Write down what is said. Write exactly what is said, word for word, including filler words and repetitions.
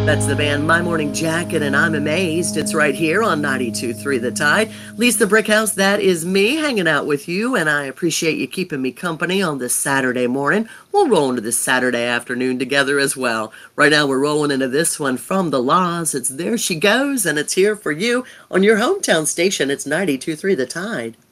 That's the band My Morning Jacket, and I'm amazed. It's right here on ninety-two point three The Tide. Lisa Brickhouse, that is me hanging out with you, and I appreciate you keeping me company on this Saturday morning. We'll roll into this Saturday afternoon together as well. Right now, we're rolling into this one from The Laws. It's There She Goes, and it's here for you on your hometown station. It's ninety-two point three The Tide.